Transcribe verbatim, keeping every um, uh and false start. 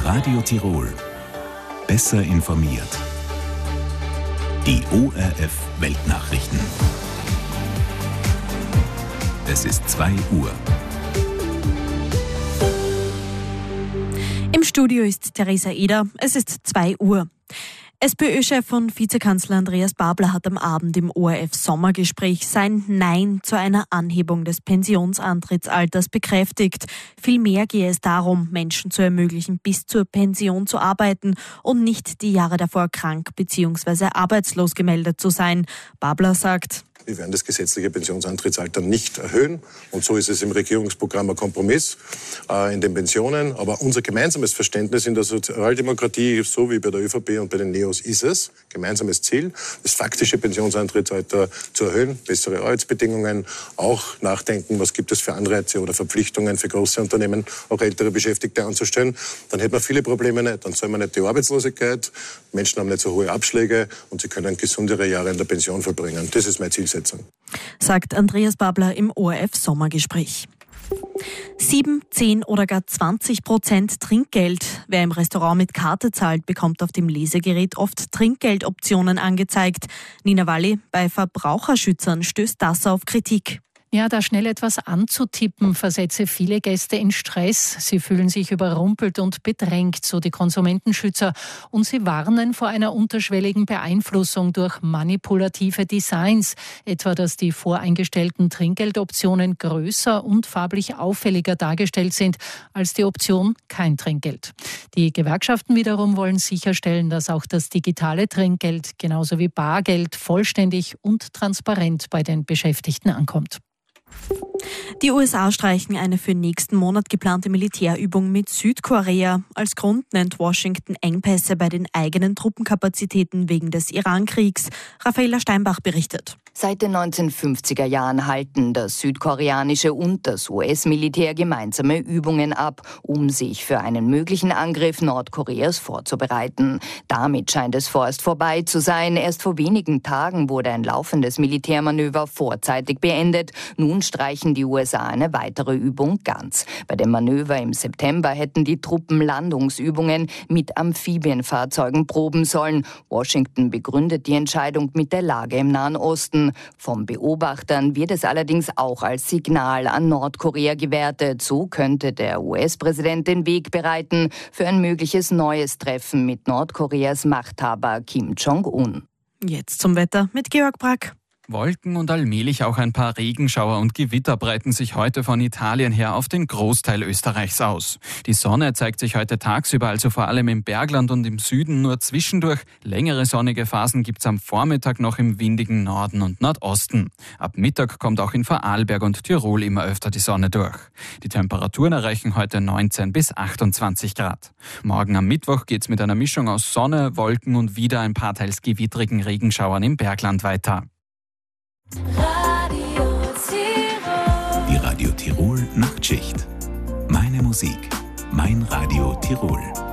Radio Tirol. Besser informiert. Die O R F Weltnachrichten. Es ist zwei Uhr. Im Studio ist Theresa Eder. Es ist zwei Uhr. SPÖ-Chef und Vizekanzler Andreas Babler hat am Abend im O R F-Sommergespräch sein Nein zu einer Anhebung des Pensionsantrittsalters bekräftigt. Vielmehr gehe es darum, Menschen zu ermöglichen, bis zur Pension zu arbeiten und nicht die Jahre davor krank bzw. arbeitslos gemeldet zu sein. Babler sagt: Wir werden das gesetzliche Pensionsantrittsalter nicht erhöhen. Und so ist es im Regierungsprogramm ein Kompromiss äh, in den Pensionen. Aber unser gemeinsames Verständnis in der Sozialdemokratie, so wie bei der ÖVP und bei den Neos, ist es, gemeinsames Ziel, das faktische Pensionsantrittsalter zu erhöhen, bessere Arbeitsbedingungen, auch nachdenken, was gibt es für Anreize oder Verpflichtungen für große Unternehmen, auch ältere Beschäftigte anzustellen. Dann hätten wir viele Probleme nicht. Dann soll man nicht die Arbeitslosigkeit, Menschen haben nicht so hohe Abschläge und sie können gesundere Jahre in der Pension verbringen. Das ist mein Ziel. Sagt Andreas Babler im O R F-Sommergespräch. Sieben, zehn oder gar zwanzig Prozent Trinkgeld. Wer im Restaurant mit Karte zahlt, bekommt auf dem Lesegerät oft Trinkgeldoptionen angezeigt. Nina Walli, bei Verbraucherschützern stößt das auf Kritik. Ja, da schnell etwas anzutippen, versetze viele Gäste in Stress. Sie fühlen sich überrumpelt und bedrängt, so die Konsumentenschützer. Und sie warnen vor einer unterschwelligen Beeinflussung durch manipulative Designs. Etwa, dass die voreingestellten Trinkgeldoptionen größer und farblich auffälliger dargestellt sind als die Option kein Trinkgeld. Die Gewerkschaften wiederum wollen sicherstellen, dass auch das digitale Trinkgeld genauso wie Bargeld vollständig und transparent bei den Beschäftigten ankommt. Die U S A streichen eine für nächsten Monat geplante Militärübung mit Südkorea. Als Grund nennt Washington Engpässe bei den eigenen Truppenkapazitäten wegen des Iran-Kriegs. Raffaela Steinbach berichtet. Seit den neunzehnhundertfünfziger Jahren halten das südkoreanische und das U S-Militär gemeinsame Übungen ab, um sich für einen möglichen Angriff Nordkoreas vorzubereiten. Damit scheint es vorerst vorbei zu sein. Erst vor wenigen Tagen wurde ein laufendes Militärmanöver vorzeitig beendet. Nun streichen die U S A eine weitere Übung ganz. Bei dem Manöver im September hätten die Truppen Landungsübungen mit Amphibienfahrzeugen proben sollen. Washington begründet die Entscheidung mit der Lage im Nahen Osten. Von Beobachtern wird es allerdings auch als Signal an Nordkorea gewertet. So könnte der U S-Präsident den Weg bereiten für ein mögliches neues Treffen mit Nordkoreas Machthaber Kim Jong-un. Jetzt zum Wetter mit Georg Brack. Wolken und allmählich auch ein paar Regenschauer und Gewitter breiten sich heute von Italien her auf den Großteil Österreichs aus. Die Sonne zeigt sich heute tagsüber, also vor allem im Bergland und im Süden, nur zwischendurch. Längere sonnige Phasen gibt's am Vormittag noch im windigen Norden und Nordosten. Ab Mittag kommt auch in Vorarlberg und Tirol immer öfter die Sonne durch. Die Temperaturen erreichen heute neunzehn bis achtundzwanzig Grad. Morgen am Mittwoch geht's mit einer Mischung aus Sonne, Wolken und wieder ein paar teils gewittrigen Regenschauern im Bergland weiter. Radio Tirol. Die Radio Tirol Nachtschicht. Meine Musik, mein Radio Tirol.